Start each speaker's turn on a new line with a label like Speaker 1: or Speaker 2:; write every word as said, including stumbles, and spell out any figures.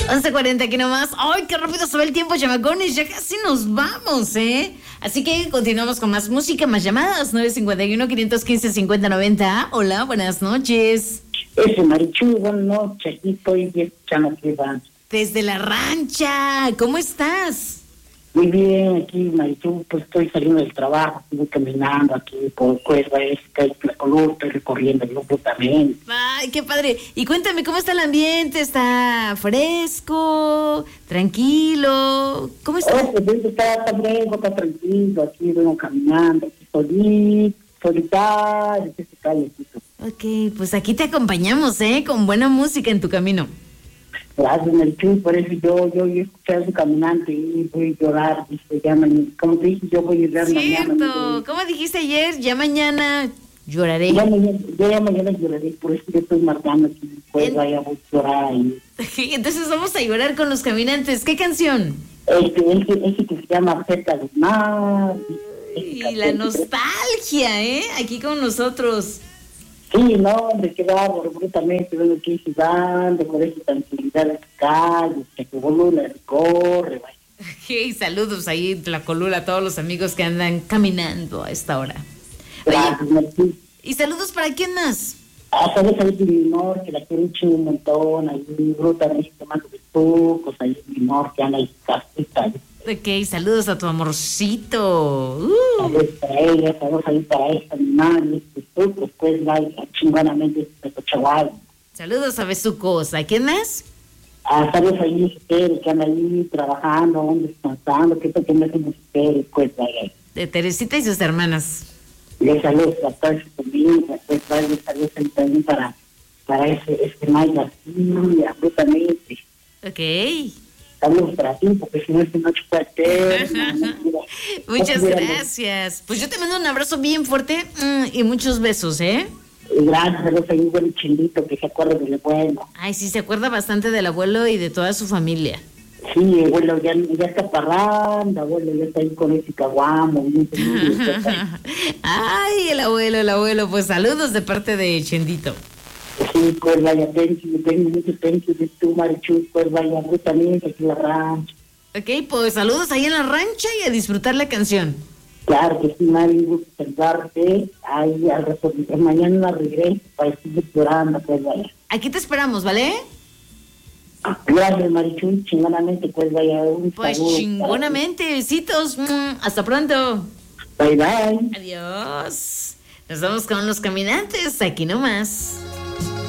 Speaker 1: once cuarenta aquí nomás. ¡Ay, qué rápido se va el tiempo, chamacones! Ya casi nos vamos, ¿eh? Así que continuamos con más música, más llamadas. nueve cinco uno, cinco uno cinco, cinco cero nueve cero. Hola, buenas noches.
Speaker 2: Ese Marichu, buenas noches. Aquí estoy escuchando que va.
Speaker 1: Desde la rancha, ¿cómo estás?
Speaker 2: Muy bien, aquí Marichu, pues estoy saliendo del trabajo, estoy caminando aquí por Cuerva, esta y la columna, estoy recorriendo el grupo también.
Speaker 1: Ay, qué padre. Y cuéntame, ¿cómo está el ambiente? ¿Está fresco? ¿Tranquilo? ¿Cómo está?
Speaker 2: Oh, pues está, está fresco, está tranquilo, aquí vengo caminando, aquí solito, solitario, que se calle.
Speaker 1: Ok, pues aquí te acompañamos, ¿eh? Con buena música en tu camino.
Speaker 2: Gracias, Marichu, por eso yo, yo, yo escuché a su caminante y voy a llorar, dice, ya mañana, como te dije, yo voy a llorar
Speaker 1: Cierto,
Speaker 2: mañana.
Speaker 1: ¿cómo dijiste ayer? Ya mañana lloraré.
Speaker 2: Ya mañana, yo ya mañana lloraré, por eso yo estoy marcando aquí, pues en... vaya a llorar ahí.
Speaker 1: Entonces vamos a llorar con los caminantes. ¿Qué canción?
Speaker 2: Este, ese, ese que se llama Cerca del Mar.
Speaker 1: Y la nostalgia, ¿eh? Aquí con nosotros.
Speaker 2: Sí, no, hombre, qué bárbaro, brutamente, vengo aquí jugando, con esa tranquilidad de calle, que tu volumen recorre, vaya.
Speaker 1: Hey, saludos ahí en la colula a todos los amigos que andan caminando a esta hora.
Speaker 2: Gracias,
Speaker 1: Oye, ¿y saludos para quién más?
Speaker 2: Ah, sabes ahí de Limor, que la quiero un chingo un montón, ahí brutamente tomando de pocos, ahí de Limor, que anda ahí casita.
Speaker 1: Ok, saludos a tu amorcito. Uh.
Speaker 2: Saludos para ella, saludos ahí para esta animal, este pocos, pues vaya chingonamente de Cochaguay.
Speaker 1: Saludos a Besucos, ¿a quién más?
Speaker 2: Ah, saludos ahí ustedes que andan ahí trabajando, aún descansando, que esto que no hacen ustedes, pues vaya.
Speaker 1: De Teresita y sus hermanas.
Speaker 2: Les saludos a todos sus amigos, pues vaya, les saludos también para, para ese, ese May García, absolutamente.
Speaker 1: Ok.
Speaker 2: Saludos para ti, porque si no es noche puede ser.
Speaker 1: Muchas gracias. Pues yo te mando un abrazo bien fuerte mm, y muchos besos, ¿eh?
Speaker 2: Y gracias, saludos a un buen chilito que se acuerda del abuelo.
Speaker 1: Ay, sí, se acuerda bastante del abuelo y de toda su familia.
Speaker 2: Sí, el abuelo ya, ya está parranda, abuelo ya está ahí con ese caguamo.
Speaker 1: Ay, el abuelo, el abuelo. Pues saludos de parte de Chendito.
Speaker 2: Sí, pues vaya, tengo, tengo mucho tengo de tu Marichu, pues vaya, justamente aquí en la rancha.
Speaker 1: Ok, pues saludos ahí en la rancha y a disfrutar la canción.
Speaker 2: Claro que sí, Mari, un gusto saludarte. Ahí al rato, mañana regreso para seguir llorando, pues vaya.
Speaker 1: Aquí te esperamos, ¿vale?
Speaker 2: Gracias, Marichu, chingonamente, pues vaya. Un
Speaker 1: pues chingonamente, besitos. Hasta pronto.
Speaker 2: Bye, bye.
Speaker 1: Adiós. Nos vamos con los caminantes, aquí nomás.